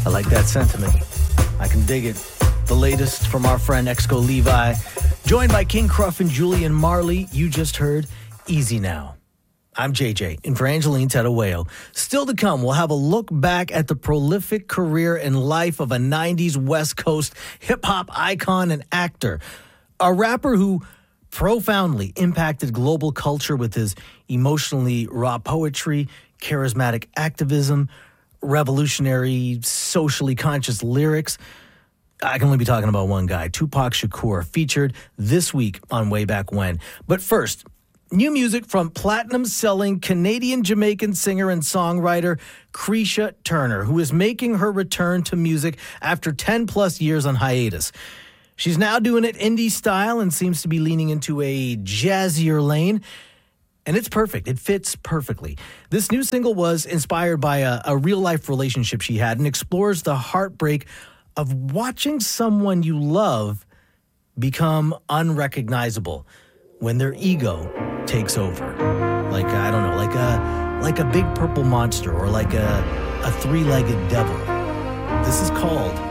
I like that sentiment. I can dig it. The latest from our friend Exco Levi. Joined by King Cruff and Julian Marley, you just heard Easy Now. I'm JJ, in for Angeline Tadaweo. Still to come, we'll have a look back at the prolific career and life of a 90s West Coast hip-hop icon and actor. A rapper who profoundly impacted global culture with his emotionally raw poetry, charismatic activism, revolutionary, socially conscious lyrics. I can only be talking about one guy, Tupac Shakur, featured this week on Way Back When. But first, new music from platinum-selling Canadian-Jamaican singer and songwriter Creisha Turner, who is making her return to music after 10-plus years on hiatus. She's now doing it indie style and seems to be leaning into a jazzier lane. And it's perfect. It fits perfectly. This new single was inspired by a real-life relationship she had and explores the heartbreak of watching someone you love become unrecognizable when their ego takes over. Like, I don't know, like a big purple monster or like a three-legged devil. This is called